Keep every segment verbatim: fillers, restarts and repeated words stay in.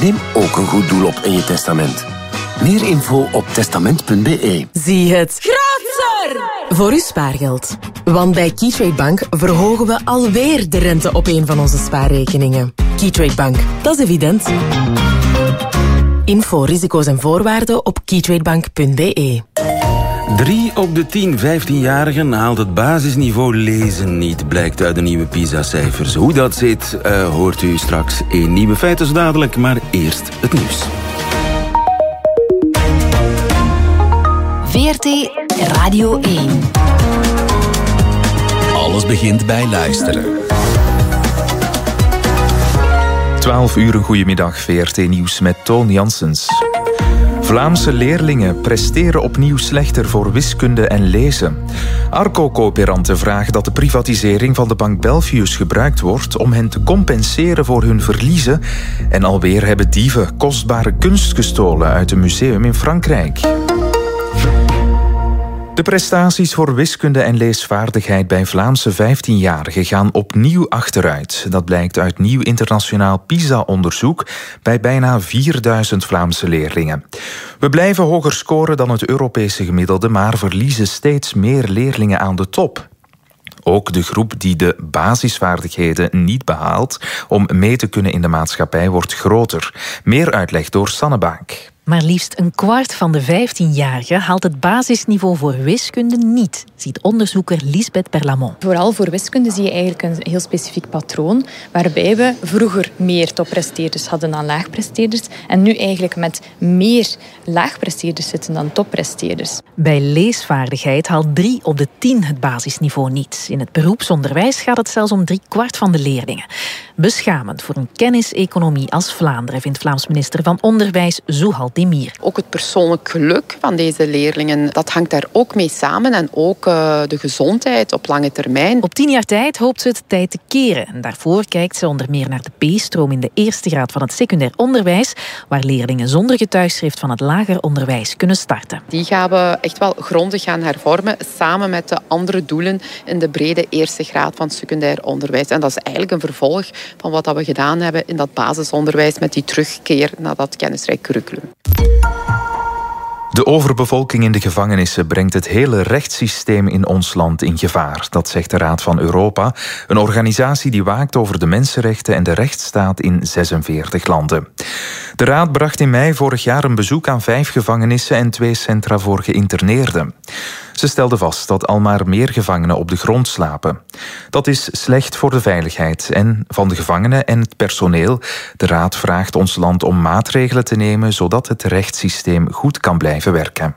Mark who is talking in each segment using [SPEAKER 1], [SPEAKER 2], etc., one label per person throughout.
[SPEAKER 1] Neem ook een goed doel op in je testament. Meer info op testament punt b e.
[SPEAKER 2] Zie het groter voor uw spaargeld. Want bij Keytrade Bank verhogen we alweer de rente op een van onze spaarrekeningen. Keytrade Bank, dat is evident. Info, risico's en voorwaarden op keytradebank punt b e.
[SPEAKER 3] Drie op de tien vijftienjarigen haalt het basisniveau lezen niet, blijkt uit de nieuwe PISA-cijfers. Hoe dat zit, uh, hoort u straks in Nieuwe Feiten zo dadelijk, maar eerst het nieuws.
[SPEAKER 4] V R T Radio één.
[SPEAKER 5] Alles begint bij luisteren.
[SPEAKER 6] twaalf uur, een goedemiddag, V R T Nieuws met Toon Janssens. Vlaamse leerlingen presteren opnieuw slechter voor wiskunde en lezen. Arco-coöperanten vragen dat de privatisering van de bank Belfius gebruikt wordt om hen te compenseren voor hun verliezen. En alweer hebben dieven kostbare kunst gestolen uit een museum in Frankrijk. De prestaties voor wiskunde en leesvaardigheid bij Vlaamse vijftienjarigen gaan opnieuw achteruit. Dat blijkt uit nieuw internationaal PISA-onderzoek bij bijna vierduizend Vlaamse leerlingen. We blijven hoger scoren dan het Europese gemiddelde, maar verliezen steeds meer leerlingen aan de top. Ook de groep die de basisvaardigheden niet behaalt om mee te kunnen in de maatschappij wordt groter. Meer uitleg door Sanne Baak.
[SPEAKER 7] Maar liefst een kwart van de vijftienjarigen haalt het basisniveau voor wiskunde niet, ziet onderzoeker Lisbeth Perlamont.
[SPEAKER 8] Vooral voor wiskunde zie je eigenlijk een heel specifiek patroon, waarbij we vroeger meer toppresteerders hadden dan laagpresteerders en nu eigenlijk met meer laagpresteerders zitten dan toppresteerders.
[SPEAKER 7] Bij leesvaardigheid haalt drie op de tien het basisniveau niet. In het beroepsonderwijs gaat het zelfs om drie kwart van de leerlingen. Beschamend voor een kenniseconomie als Vlaanderen, vindt Vlaams minister van Onderwijs Zouhal Demir.
[SPEAKER 9] Ook het persoonlijk geluk van deze leerlingen, dat hangt daar ook mee samen. En ook uh, de gezondheid op lange termijn.
[SPEAKER 7] Op tien jaar tijd hoopt ze het tijd te keren. En daarvoor kijkt ze onder meer naar de B-stroom in de eerste graad van het secundair onderwijs, waar leerlingen zonder getuigschrift van het lager onderwijs kunnen starten.
[SPEAKER 9] Die gaan we echt wel grondig gaan hervormen, samen met de andere doelen in de brede eerste graad van het secundair onderwijs. En dat is eigenlijk een vervolg van wat we gedaan hebben in dat basisonderwijs met die terugkeer naar dat kennisrijk curriculum.
[SPEAKER 6] De overbevolking in de gevangenissen brengt het hele rechtssysteem in ons land in gevaar. Dat zegt de Raad van Europa, een organisatie die waakt over de mensenrechten en de rechtsstaat in zesenveertig landen. De Raad bracht in mei vorig jaar een bezoek aan vijf gevangenissen en twee centra voor geïnterneerden. Ze stelde vast dat al maar meer gevangenen op de grond slapen. Dat is slecht voor de veiligheid en van de gevangenen en het personeel. De Raad vraagt ons land om maatregelen te nemen zodat het rechtssysteem goed kan blijven werken.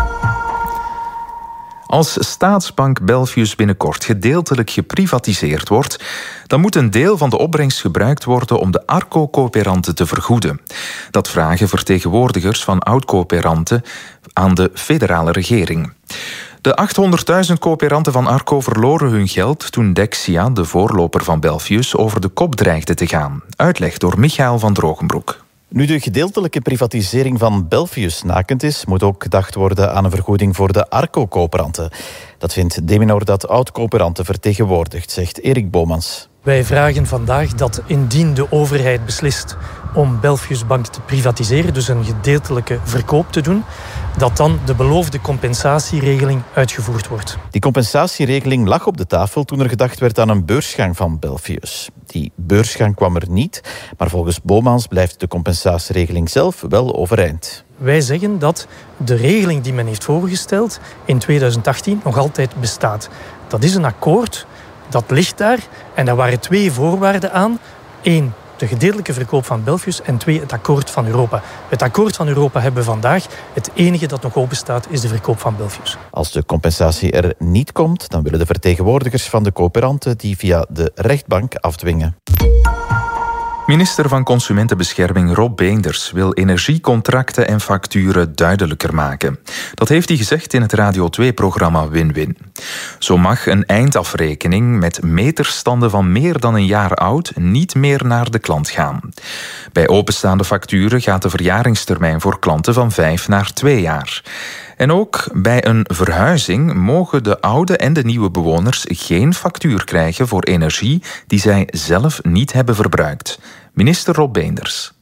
[SPEAKER 6] Als staatsbank Belfius binnenkort gedeeltelijk geprivatiseerd wordt, dan moet een deel van de opbrengst gebruikt worden om de Arco-coöperanten te vergoeden. Dat vragen vertegenwoordigers van oud-coöperanten aan de federale regering. De achthonderdduizend coöperanten van Arco verloren hun geld toen Dexia, de voorloper van Belfius, over de kop dreigde te gaan. Uitleg door Michael van Drogenbroek.
[SPEAKER 10] Nu de gedeeltelijke privatisering van Belfius nakend is, moet ook gedacht worden aan een vergoeding voor de Arco-coöperanten. Dat vindt Deminor dat oud-coöperanten vertegenwoordigt, zegt Erik Bomans.
[SPEAKER 11] Wij vragen vandaag dat indien de overheid beslist om Belfius Bank te privatiseren, dus een gedeeltelijke verkoop te doen, dat dan de beloofde compensatieregeling uitgevoerd wordt.
[SPEAKER 10] Die compensatieregeling lag op de tafel toen er gedacht werd aan een beursgang van Belfius. Die beursgang kwam er niet, maar volgens Bomans blijft de compensatieregeling zelf wel overeind.
[SPEAKER 11] Wij zeggen dat de regeling die men heeft voorgesteld in tweeduizend achttien nog altijd bestaat. Dat is een akkoord, dat ligt daar en daar waren twee voorwaarden aan. Eén, de gedeeltelijke verkoop van Belfius en twee, het akkoord van Europa. Het akkoord van Europa hebben we vandaag. Het enige dat nog open staat is de verkoop van Belfius.
[SPEAKER 10] Als de compensatie er niet komt, dan willen de vertegenwoordigers van de coöperanten die via de rechtbank afdwingen.
[SPEAKER 6] Minister van Consumentenbescherming Rob Beenders wil energiecontracten en facturen duidelijker maken. Dat heeft hij gezegd in het Radio twee-programma Win-Win. Zo mag een eindafrekening met meterstanden van meer dan een jaar oud niet meer naar de klant gaan. Bij openstaande facturen gaat de verjaringstermijn voor klanten van vijf naar twee jaar. En ook bij een verhuizing mogen de oude en de nieuwe bewoners geen factuur krijgen voor energie die zij zelf niet hebben verbruikt. Minister Rob Beenders.